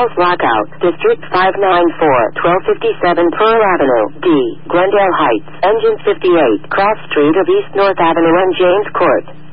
Charles Lockout, District 594, 1257 Pearl Avenue, D, Glendale Heights, Engine 58, Cross Street of East North Avenue and James Court.